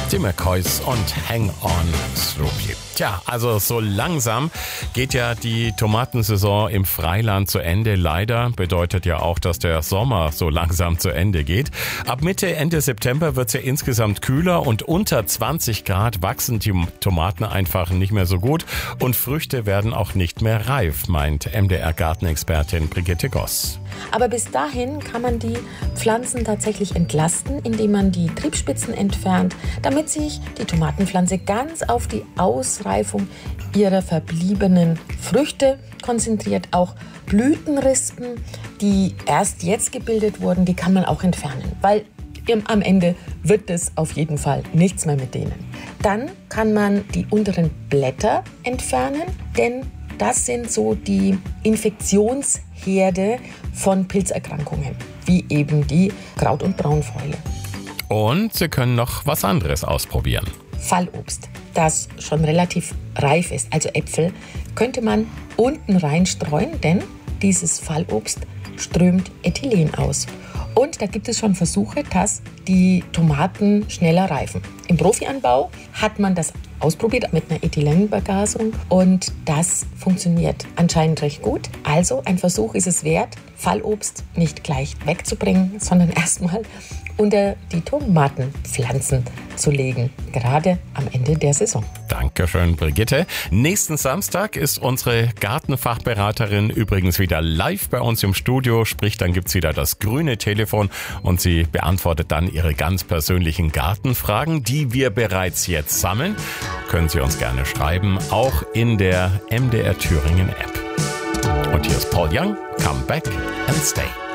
Die McCoys und Hang On Sloopy. Tja, also so langsam geht ja die Tomatensaison im Freiland zu Ende. Leider bedeutet ja auch, dass der Sommer so langsam zu Ende geht. Ab Ende September wird es ja insgesamt kühler und unter 20 Grad wachsen die Tomaten einfach nicht mehr so gut und Früchte werden auch nicht mehr reif, meint MDR-Gartenexpertin Brigitte Goss. Aber bis dahin kann man die Pflanzen tatsächlich entlasten, indem man die Triebspitzen entfernt, damit sich die Tomatenpflanze ganz auf die Ausreifung ihrer verbliebenen Früchte konzentriert. Auch Blütenrispen, die erst jetzt gebildet wurden, die kann man auch entfernen, weil am Ende wird es auf jeden Fall nichts mehr mit denen. Dann kann man die unteren Blätter entfernen, denn das sind so die Infektionsherde von Pilzerkrankungen, wie eben die Kraut- und Braunfäule. Und Sie können noch was anderes ausprobieren. Fallobst, das schon relativ reif ist, also Äpfel, könnte man unten reinstreuen, denn dieses Fallobst strömt Ethylen aus. Und da gibt es schon Versuche, dass die Tomaten schneller reifen. Im Profianbau hat man das ausprobiert mit einer Ethylenvergasung und das funktioniert anscheinend recht gut. Also ein Versuch ist es wert, Fallobst nicht gleich wegzubringen, sondern erstmal unter die Tomatenpflanzen zu legen, gerade am Ende der Saison. Dankeschön, Brigitte. Nächsten Samstag ist unsere Gartenfachberaterin übrigens wieder live bei uns im Studio. Sprich, dann gibt's wieder das grüne Telefon und sie beantwortet dann Ihre ganz persönlichen Gartenfragen, die wir bereits jetzt sammeln. Können Sie uns gerne schreiben, auch in der MDR Thüringen App. Und hier ist Paul Young, Come Back and Stay.